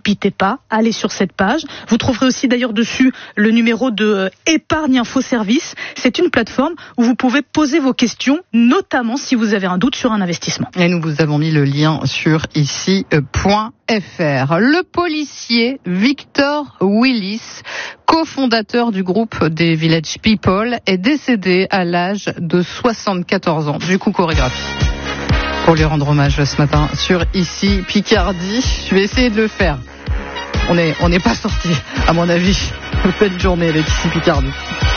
précipitez pas, allez sur cette page. Vous trouverez aussi d'ailleurs dessus le numéro de Épargne Info Service. C'est une plateforme où vous pouvez poser vos questions, notamment si vous avez un doute sur un investissement. Et nous vous avons mis le lien sur ici.fr. Le policier Victor Willis, cofondateur du groupe des Village People, est décédé à l'âge de 74 ans. Du coup, chorégraphie. Pour lui rendre hommage ce matin sur Ici Picardie. Je vais essayer de le faire. On n'est pas sorti, à mon avis. Belle journée avec Ici Picardie.